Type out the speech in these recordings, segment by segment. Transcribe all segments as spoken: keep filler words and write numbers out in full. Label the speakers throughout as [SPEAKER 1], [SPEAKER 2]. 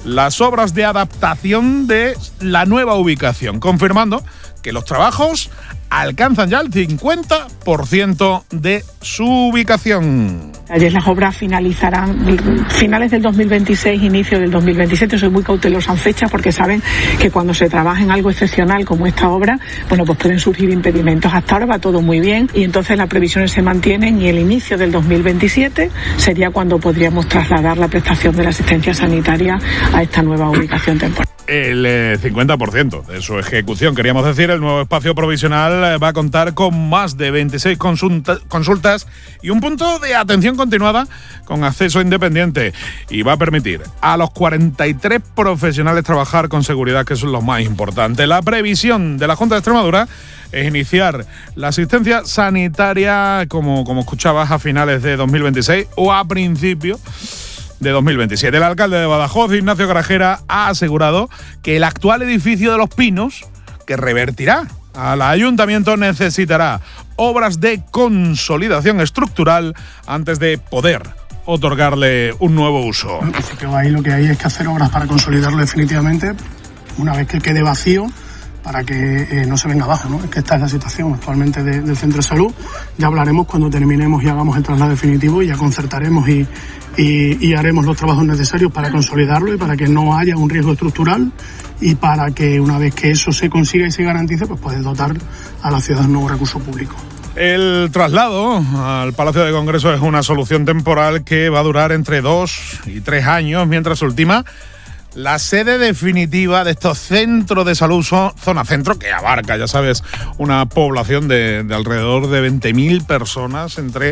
[SPEAKER 1] las obras de adaptación de la nueva ubicación, confirmando que los trabajos alcanzan ya el cincuenta por ciento de su ubicación.
[SPEAKER 2] Ayer las obras finalizarán finales del dos mil veintiséis, inicio del dos mil veintisiete. Soy muy cautelosa en fechas porque saben que cuando se trabaja en algo excepcional como esta obra, bueno, pues pueden surgir impedimentos. Hasta ahora va todo muy bien y entonces las previsiones se mantienen y el inicio del dos mil veintisiete sería cuando podríamos trasladar la prestación de la asistencia sanitaria a esta nueva ubicación temporal.
[SPEAKER 1] El eh, cincuenta por ciento de su ejecución. Queríamos decir, el nuevo espacio provisional eh, va a contar con más de veintiséis consulta, consultas y un punto de atención continuada con acceso independiente, y va a permitir a los cuarenta y tres profesionales trabajar con seguridad, que eso es lo más importante. La previsión de la Junta de Extremadura es iniciar la asistencia sanitaria, como, como escuchabas, a finales de dos mil veintiséis o a principios de dos mil veintisiete. El alcalde de Badajoz, Ignacio Grajera, ha asegurado que el actual edificio de Los Pinos, que revertirá al ayuntamiento, necesitará obras de consolidación estructural antes de poder otorgarle un nuevo uso.
[SPEAKER 3] Así que ahí lo que hay es que hacer obras para consolidarlo definitivamente, una vez que quede vacío, para que eh, no se venga abajo, ¿no? Es que esta es la situación actualmente de, del centro de salud. Ya hablaremos cuando terminemos y hagamos el traslado definitivo, y ya concertaremos y, y, y haremos los trabajos necesarios para consolidarlo y para que no haya un riesgo estructural, y para que una vez que eso se consiga y se garantice, pues poder dotar a la ciudad de un nuevo recurso público.
[SPEAKER 1] El traslado al Palacio de Congresos es una solución temporal que va a durar entre dos y tres años, mientras ultima la sede definitiva de estos centros de salud, zona centro, que abarca, ya sabes, una población de, de alrededor de veinte mil personas entre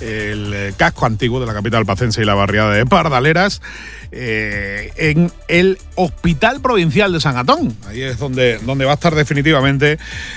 [SPEAKER 1] el casco antiguo de la capital pacense y la barriada de Pardaleras, eh, en el Hospital Provincial de San Antón. Ahí es donde, donde va a estar definitivamente,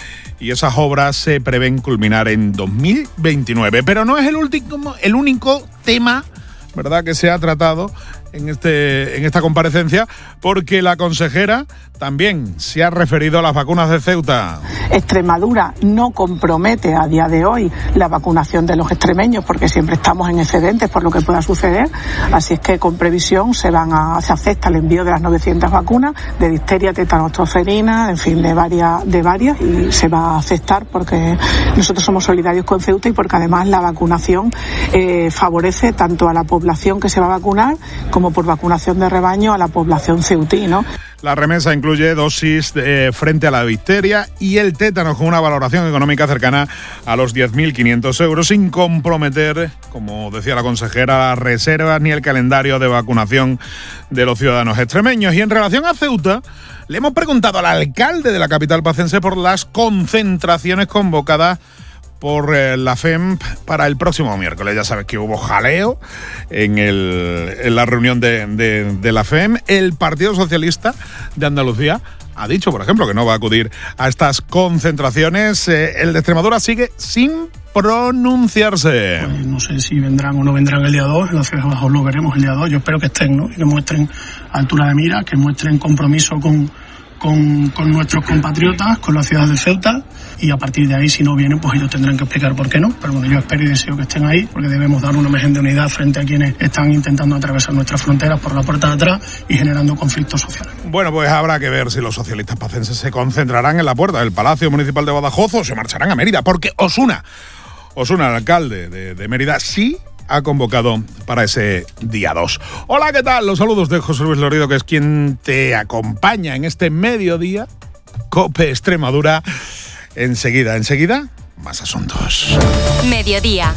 [SPEAKER 1] y esas obras se prevén culminar en dos mil veintinueve. Pero no es el último, el único tema, ¿verdad?, que se ha tratado en este en esta comparecencia, porque la consejera también se ha referido a las vacunas de Ceuta.
[SPEAKER 2] Extremadura no compromete a día de hoy la vacunación de los extremeños, porque siempre estamos en excedentes por lo que pueda suceder, así es que con previsión se van a se acepta el envío de las novecientas vacunas de difteria, tétanos, tosferina, en fin, de varias de varias y se va a aceptar porque nosotros somos solidarios con Ceuta y porque además la vacunación eh, favorece tanto a la población que se va a vacunar como por vacunación de rebaño a la población ceutí, ¿no?
[SPEAKER 1] La remesa incluye dosis de, frente a la difteria y el tétano, con una valoración económica cercana a los diez mil quinientos euros, sin comprometer, como decía la consejera, las reservas ni el calendario de vacunación de los ciudadanos extremeños. Y en relación a Ceuta, le hemos preguntado al alcalde de la capital pacense por las concentraciones convocadas por eh, la F E M P para el próximo miércoles. Ya sabes que hubo jaleo en, el, en la reunión de, de, de la F E M. El Partido Socialista de Andalucía ha dicho, por ejemplo, que no va a acudir a estas concentraciones. Eh, el de Extremadura sigue sin pronunciarse.
[SPEAKER 3] Pues no sé si vendrán o no vendrán el día dos, en la ciudad de Badajoz lo veremos el día dos. Yo espero que estén, ¿no? Y que muestren altura de mira, que muestren compromiso con Con, con nuestros compatriotas, con la ciudad de Ceuta, y a partir de ahí, si no vienen, pues ellos tendrán que explicar por qué no. Pero bueno, yo espero y deseo que estén ahí, porque debemos dar una imagen de unidad frente a quienes están intentando atravesar nuestras fronteras por la puerta de atrás y generando conflictos sociales.
[SPEAKER 1] Bueno, pues habrá que ver si los socialistas pacenses se concentrarán en la puerta del Palacio Municipal de Badajoz o se marcharán a Mérida, porque Osuna, Osuna, el alcalde de, de Mérida, sí ha convocado para ese día dos. Hola, ¿qué tal? Los saludos de José Luis Lorido, que es quien te acompaña en este mediodía. COPE Extremadura. Enseguida, enseguida, más asuntos.
[SPEAKER 4] Mediodía.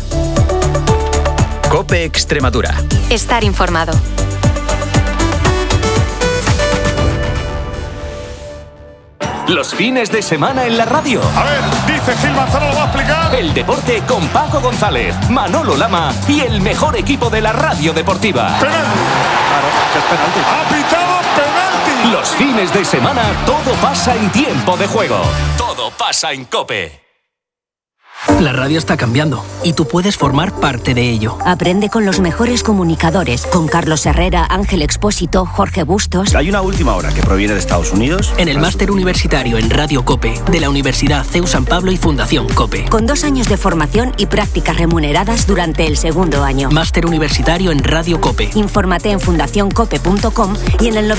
[SPEAKER 5] COPE Extremadura.
[SPEAKER 4] Estar informado.
[SPEAKER 5] Los fines de semana en la radio.
[SPEAKER 1] A ver, dice Gil Manzano, lo va a explicar.
[SPEAKER 5] El deporte con Paco González, Manolo Lama y el mejor equipo de la radio deportiva.
[SPEAKER 1] Penalti.
[SPEAKER 5] Claro, que es penalti.
[SPEAKER 1] Ha pitado penalti.
[SPEAKER 5] Los fines de semana todo pasa en tiempo de juego. Todo pasa en COPE.
[SPEAKER 6] La radio está cambiando y tú puedes formar parte de ello.
[SPEAKER 7] Aprende con los mejores comunicadores, con Carlos Herrera, Ángel Expósito, Jorge Bustos.
[SPEAKER 8] Hay una última hora que proviene de Estados Unidos.
[SPEAKER 6] En el máster universitario en Radio COPE de la Universidad C E U San Pablo y Fundación COPE.
[SPEAKER 7] Con dos años de formación y prácticas remuneradas durante el segundo año.
[SPEAKER 6] Máster universitario en Radio COPE.
[SPEAKER 7] Infórmate en fundación cope punto com y en el